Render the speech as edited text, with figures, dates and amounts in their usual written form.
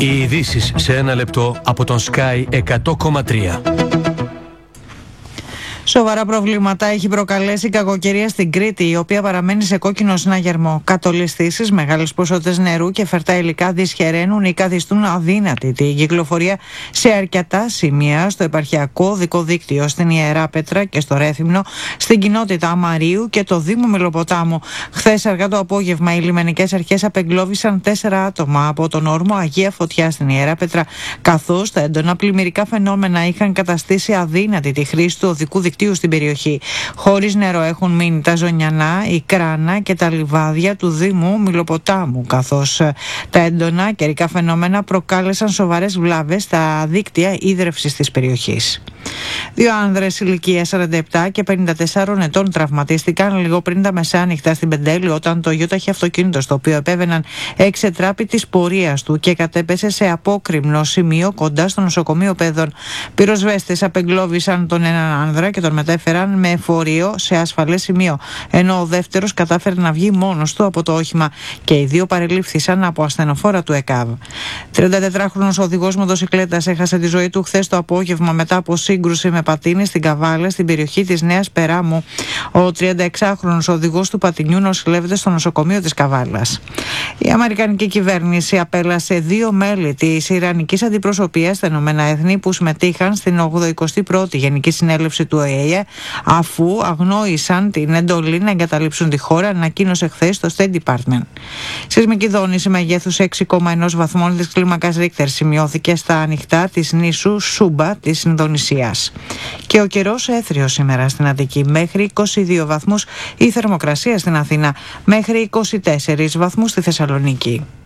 Οι ειδήσεις σε ένα λεπτό από τον Sky 100,3. Σοβαρά προβλήματα έχει προκαλέσει η κακοκαιρία στην Κρήτη, η οποία παραμένει σε κόκκινο συναγερμό. Κατολισθήσεις, μεγάλες ποσότητες νερού και φερτά υλικά δυσχεραίνουν ή καθιστούν αδύνατη την κυκλοφορία σε αρκετά σημεία στο επαρχιακό οδικό δίκτυο, στην Ιερά Πέτρα και στο Ρέθυμνο, στην κοινότητα Αμαρίου και το Δήμο Μελοποτάμου. Χθες αργά το απόγευμα, οι λιμενικές αρχές απεγκλώβησαν 4 άτομα από τον όρμο Αγία Φωτιά στην Ιερά Πέτρα, καθώς τα έντονα πλημμυρικά φαινόμενα είχαν καταστήσει αδύνατη τη χρήση του οδικού δικτύου στην περιοχή. Χωρίς νερό έχουν μείνει τα Ζωνιανά, η Κράνα και τα λιβάδια του Δήμου Μιλοποτάμου, καθώς τα έντονα καιρικά φαινόμενα προκάλεσαν σοβαρές βλάβες στα δίκτυα ίδρευσης της περιοχής. 2 άνδρες ηλικίας 47 και 54 ετών τραυματίστηκαν λίγο πριν τα μεσάνυχτα στην Πεντέλη, όταν το γιόταχη αυτοκίνητο στο οποίο επέβαιναν εξετράπη της πορείας του και κατέπεσε σε απόκρημνο σημείο κοντά στο νοσοκομείο Παιδών. Πυροσβέστες απεγκλώβησαν τον έναν άνδρα και τον μετέφεραν με φορείο σε ασφαλές σημείο, ενώ ο δεύτερος κατάφερε να βγει μόνος του από το όχημα και οι 2 παρελήφθησαν από ασθενοφόρα του ΕΚΑΒ. 34χρονος οδηγός μοτοσικλέτας έχασε τη ζωή του χθες το απόγευμα μετά από σύγκρουση με πατίνι στην Καβάλα, στην περιοχή της Νέας Περάμου. Ο 36χρονος οδηγός του πατινιού νοσηλεύεται στο νοσοκομείο της Καβάλας. Η αμερικανική κυβέρνηση απέλασε 2 μέλη της ιρανικής αντιπροσωπείας στα Ηνωμένα Έθνη που συμμετείχαν στην 81η Γενική Συνέλευση του ΟΗΕ, αφού αγνόησαν την εντολή να εγκαταλείψουν τη χώρα, ανακοίνωσε χθες το State Department. Σεισμική δόνηση μεγέθους 6,1 βαθμών της κλίμακας Ρίχτερ σημειώθηκε στα ανοιχτά της νήσου Σούμπα της Ινδονησίας. Και ο καιρός έθριος σήμερα στην Αττική, μέχρι 22 βαθμούς η θερμοκρασία στην Αθήνα, μέχρι 24 βαθμούς στη Θεσσαλονίκη.